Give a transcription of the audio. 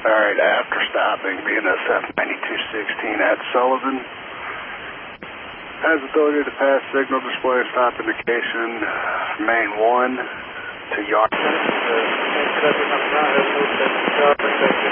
Alright, after stopping BNSF 9216 at Sullivan. Has authority to pass signal display stop indication, main 1 to yard.